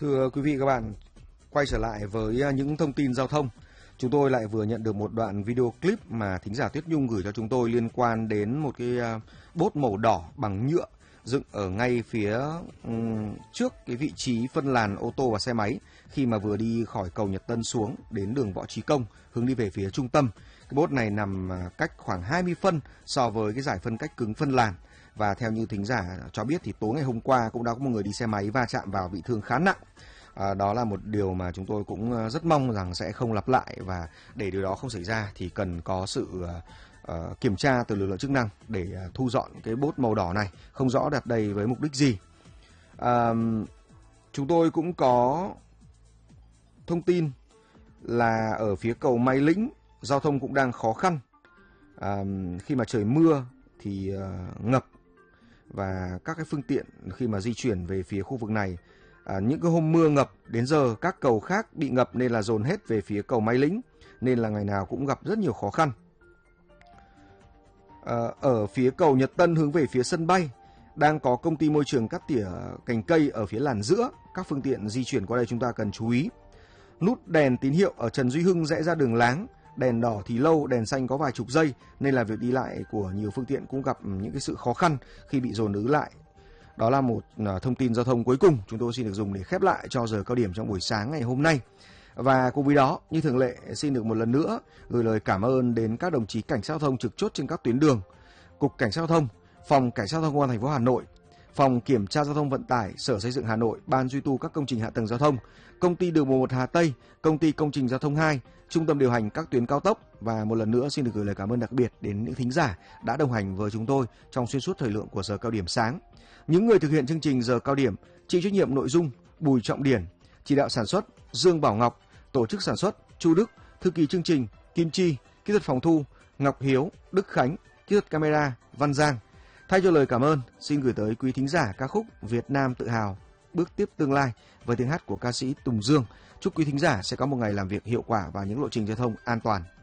Thưa quý vị các bạn, quay trở lại với những thông tin giao thông. Chúng tôi lại vừa nhận được một đoạn video clip mà thính giả Tuyết Nhung gửi cho chúng tôi liên quan đến một cái bốt màu đỏ bằng nhựa dựng ở ngay phía trước cái vị trí phân làn ô tô và xe máy khi mà vừa đi khỏi cầu Nhật Tân xuống đến đường Võ Trí Công hướng đi về phía trung tâm. Cái bốt này nằm cách khoảng 20 phân so với cái giải phân cách cứng phân làn. Và theo như thính giả cho biết thì tối ngày hôm qua cũng đã có một người đi xe máy va chạm vào bị thương khá nặng. Đó là một điều mà chúng tôi cũng rất mong rằng sẽ không lặp lại, và để điều đó không xảy ra thì cần có sự kiểm tra từ lực lượng chức năng để thu dọn cái bốt màu đỏ này, không rõ đặt đây với mục đích gì. Chúng tôi cũng có thông tin là ở phía cầu Mai Lĩnh giao thông cũng đang khó khăn khi mà trời mưa thì ngập, và các cái phương tiện khi mà di chuyển về phía khu vực này, những cái hôm mưa ngập đến giờ các cầu khác bị ngập nên là dồn hết về phía cầu Mai Lĩnh, nên là ngày nào cũng gặp rất nhiều khó khăn. Ở phía cầu Nhật Tân hướng về phía sân bay đang có công ty môi trường cắt tỉa cành cây ở phía làn giữa, các phương tiện di chuyển qua đây chúng ta cần chú ý. Nút đèn tín hiệu ở Trần Duy Hưng rẽ ra đường Láng, đèn đỏ thì lâu, đèn xanh có vài chục giây nên là việc đi lại của nhiều phương tiện cũng gặp những cái sự khó khăn khi bị dồn ứ lại. Đó là một thông tin giao thông cuối cùng chúng tôi xin được dùng để khép lại cho giờ cao điểm trong buổi sáng ngày hôm nay. Và cùng với đó, như thường lệ, xin được một lần nữa gửi lời cảm ơn đến các đồng chí cảnh sát giao thông trực chốt trên các tuyến đường, Cục Cảnh sát giao thông, Phòng Cảnh sát giao thông Công an thành phố Hà Nội, Phòng Kiểm tra Giao thông Vận tải, Sở Xây dựng Hà Nội, Ban duy tu các công trình hạ tầng giao thông, Công ty Đường bộ 1 Hà Tây, Công ty Công trình Giao thông 2, Trung tâm điều hành các tuyến cao tốc. Và một lần nữa xin được gửi lời cảm ơn đặc biệt đến những thính giả đã đồng hành với chúng tôi trong xuyên suốt thời lượng của giờ cao điểm sáng. Những người thực hiện chương trình giờ cao điểm: chịu trách nhiệm nội dung Bùi Trọng Điển, chỉ đạo sản xuất Dương Bảo Ngọc, tổ chức sản xuất Chu Đức, thư ký chương trình Kim Chi, kỹ thuật phòng thu Ngọc Hiếu, Đức Khánh, kỹ thuật camera Văn Giang. Thay cho lời cảm ơn, xin gửi tới quý thính giả ca khúc Việt Nam Tự Hào, Bước Tiếp Tương Lai với tiếng hát của ca sĩ Tùng Dương. Chúc quý thính giả sẽ có một ngày làm việc hiệu quả và những lộ trình giao thông an toàn.